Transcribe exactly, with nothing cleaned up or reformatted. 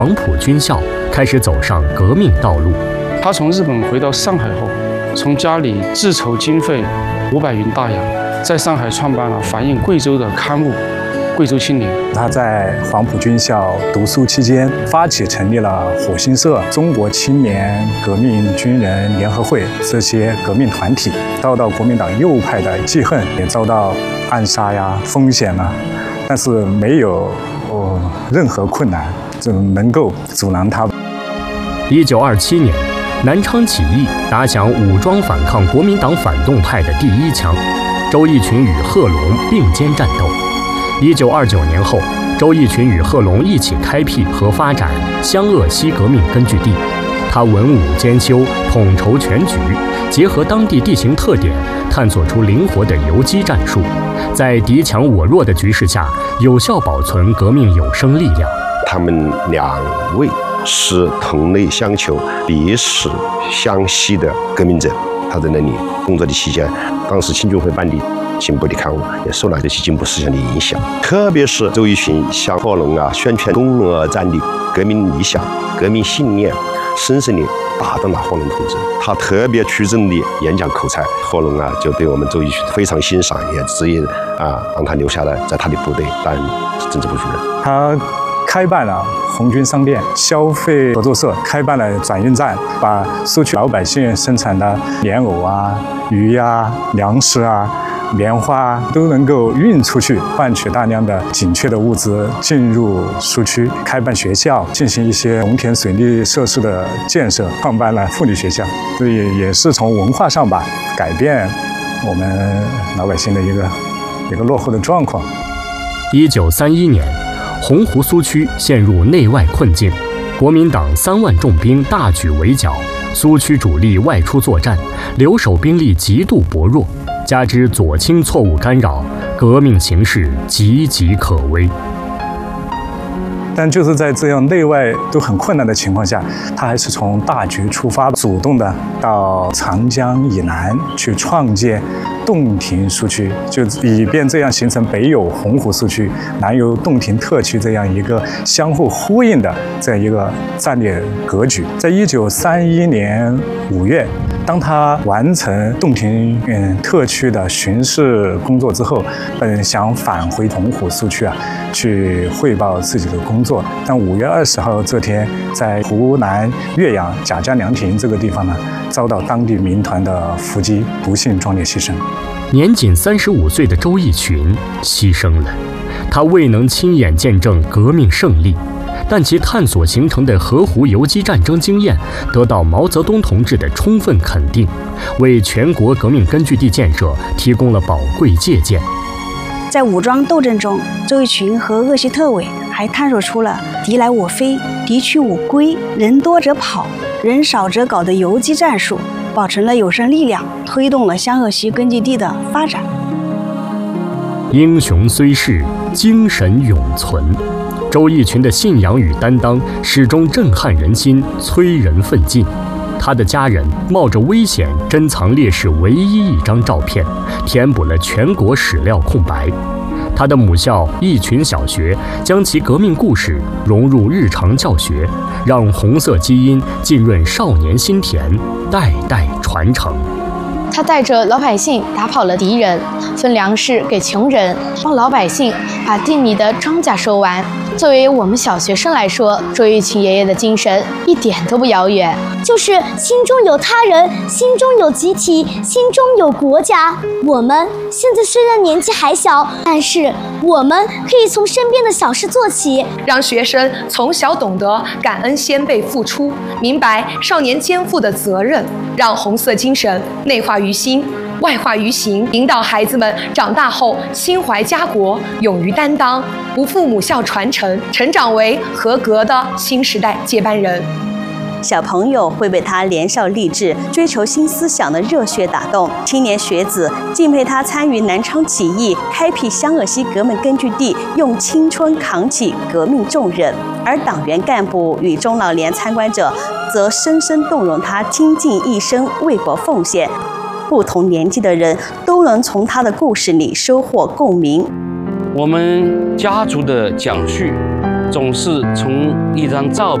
黄埔军校，开始走上革命道路。 他从日本回到上海后，从家里自筹经费五百云大洋，在上海创办了反映贵州的刊物《贵州青年》。 他在黄埔军校读书期间，发起成立了火星社、中国青年革命军人联合会这些革命团体，遭到国民党右派的记恨，也遭到暗杀呀、风险啊，但是没有哦任何困难就能够阻拦他。 一九二七年，南昌起义打响武装反抗国民党反动派的第一枪，周逸群与贺龙并肩战斗。一九二九年后，周逸群与贺龙一起开辟和发展湘鄂西革命根据地。他文武兼修，统筹全局，结合当地地形特点，探索出灵活的游击战术，在敌强我弱的局势下，有效保存革命有生力量。 他们两位是同类相求、历史相惜的革命者。他在那里工作的期间，当时青军会办的进步的刊物也受了这些进步思想的影响，特别是周逸群向贺龙啊宣传攻而战的革命理想、革命信念，深深地打动了贺龙同志。他特别出众的演讲口才，贺龙啊就对我们周逸群非常欣赏，也执意啊让他留下来，在他的部队担任政治部主任。 他开办了红军商店、消费合作社，开办了转运站，把苏区老百姓生产的莲藕啊、鱼啊、粮食啊、棉花都能够运出去，换取大量的紧缺的物资进入苏区，开办学校，进行一些农田水利设施的建设，创办了妇女学校。所以也是从文化上吧，改变我们老百姓的一个一个落后的状况。 一九三一年，洪湖苏区陷入内外困境，国民党三万重兵大举围剿，苏区主力外出作战，留守兵力极度薄弱，加之左倾错误干扰，革命形势岌岌可危。 但就是在这样内外都很困难的情况下，他还是从大局出发，主动的到长江以南去创建洞庭苏区，就以便这样形成北有洪湖苏区，南有洞庭特区这样一个相互呼应的这样一个战略格局。在一九三一年五月，当他完成洞庭嗯特区的巡视工作之后，本想返回洪湖苏区啊，去汇报自己的工作。但五月二十号这天，在湖南岳阳贾家凉亭这个地方呢，遭到当地民团的伏击，不幸壮烈牺牲。 年仅三十五岁的周逸群牺牲了，他未能亲眼见证革命胜利，但其探索形成的河湖游击战争经验得到毛泽东同志的充分肯定，为全国革命根据地建设提供了宝贵借鉴。 在武装斗争中，周逸群和鄂西特委还探索出了敌来我飞、敌去我归、人多者跑、人少者搞的游击战术，保存了有生力量，推动了湘鄂西根据地的发展。 英雄虽逝，精神永存。周逸群的信仰与担当始终震撼人心，催人奋进。他的家人冒着危险珍藏烈士唯一一张照片，填补了全国史料空白。他的母校逸群小学将其革命故事融入日常教学，让红色基因浸润少年心田，代代传承。 他带着老百姓打跑了敌人，分粮食给穷人，帮老百姓把地里的庄稼收完。作为我们小学生来说，周逸群爷爷的精神一点都不遥远， 就是心中有他人，心中有集体，心中有国家。我们现在虽然年纪还小，但是我们可以从身边的小事做起， 让学生从小懂得感恩先辈付出，明白少年肩负的责任，让红色精神内化于心，外化于行，引导孩子们长大后心怀家国，勇于担当，不负母校传承，成长为合格的新时代接班人。 小朋友会被他年少励志、追求新思想的热血打动，青年学子敬佩他参与南昌起义、开辟湘鄂西革命根据地，用青春扛起革命重任；而党员干部与中老年参观者则深深动容他倾尽一生为国奉献。不同年纪的人都能从他的故事里收获共鸣。 我们家族的讲述总是从一张照